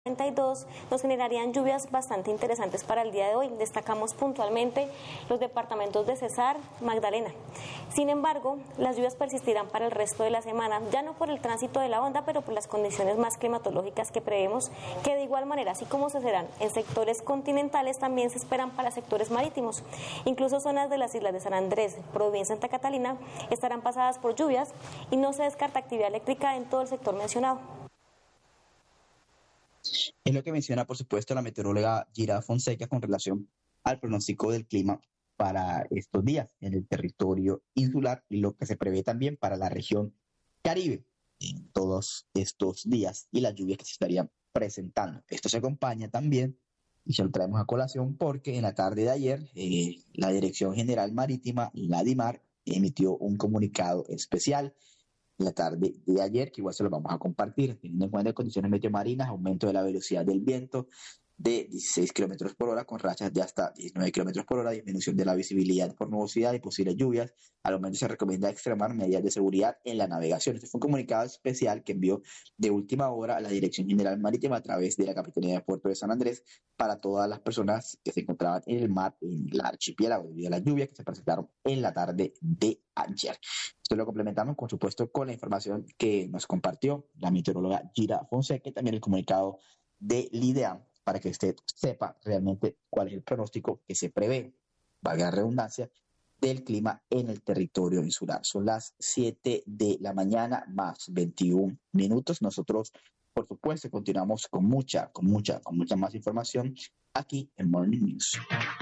32 nos generarían lluvias bastante interesantes para el día de hoy. Destacamos puntualmente los departamentos de Cesar, Magdalena. Sin embargo, las lluvias persistirán para el resto de la semana, ya no por el tránsito de la onda, pero por las condiciones más climatológicas que prevemos, que de igual manera, así como se serán en sectores continentales, también se esperan para sectores marítimos. Incluso zonas de las islas de San Andrés, Providencia y Santa Catalina estarán pasadas por lluvias y no se descarta actividad eléctrica en todo el sector mencionado. Es lo que menciona, por supuesto, la meteoróloga Gira Fonseca con relación al pronóstico del clima para estos días en el territorio insular y lo que se prevé también para la región Caribe en todos estos días y las lluvias que se estarían presentando. Esto se acompaña también, y se lo traemos a colación, porque en la tarde de ayer la Dirección General Marítima, la DIMAR, emitió un comunicado especial la tarde de ayer, que igual se lo vamos a compartir, teniendo en cuenta condiciones meteomarinas, aumento de la velocidad del viento de 16 kilómetros por hora con rachas de hasta 19 kilómetros por hora, disminución de la visibilidad por nubosidad y posibles lluvias. Al momento se recomienda extremar medidas de seguridad en la navegación. Este fue un comunicado especial que envió de última hora a la Dirección General Marítima a través de la Capitanía de Puerto de San Andrés para todas las personas que se encontraban en el mar, en el archipiélago, debido a las lluvias que se presentaron en la tarde de ayer. Esto lo complementamos, por supuesto, con la información que nos compartió la meteoróloga Gira Fonseca y también el comunicado de LIDEA para que usted sepa realmente cuál es el pronóstico que se prevé, valga la redundancia, del clima en el territorio insular. Son las 7 de la mañana más 21 minutos. Nosotros, por supuesto, continuamos con mucha más información aquí en Morning News.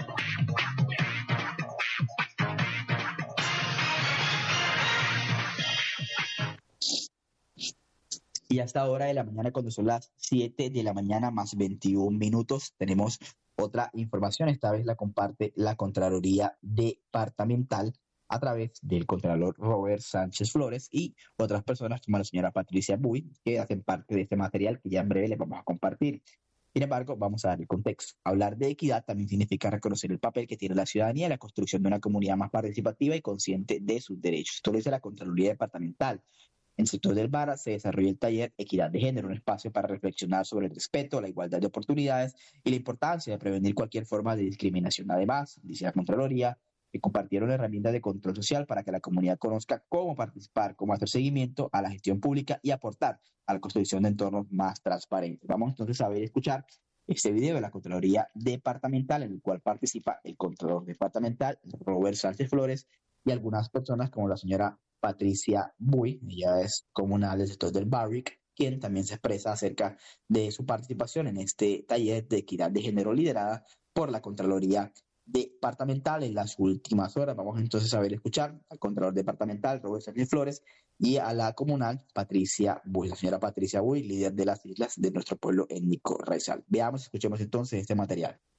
Y hasta ahora de la mañana, cuando son las 7 de la mañana más 21 minutos, tenemos otra información. Esta vez la comparte la Contraloría Departamental a través del Contralor Robert Sánchez Flores y otras personas como la señora Patricia Buy, que hacen parte de este material que ya en breve les vamos a compartir. Sin embargo, vamos a dar el contexto. Hablar de equidad también significa reconocer el papel que tiene la ciudadanía en la construcción de una comunidad más participativa y consciente de sus derechos. Esto lo dice la Contraloría Departamental. En el sector del VARA se desarrolla el taller Equidad de Género, un espacio para reflexionar sobre el respeto, la igualdad de oportunidades y la importancia de prevenir cualquier forma de discriminación. Además, dice la Contraloría, que compartieron herramientas de control social para que la comunidad conozca cómo participar, cómo hacer seguimiento a la gestión pública y aportar a la construcción de entornos más transparentes. Vamos entonces a ver y escuchar este video de la Contraloría Departamental, en el cual participa el Contralor Departamental, Robert Sánchez Flores, y algunas personas como la señora Patricia Buy, ella es comunal del sector del Barrick, quien también se expresa acerca de su participación en este taller de equidad de género liderada por la Contraloría Departamental en las últimas horas. Vamos entonces a ver y escuchar al Contralor Departamental, Robert Sánchez Flores, y a la comunal Patricia Buy, la señora Patricia Buy, líder de las islas de nuestro pueblo étnico raizal. Veamos, escuchemos entonces este material.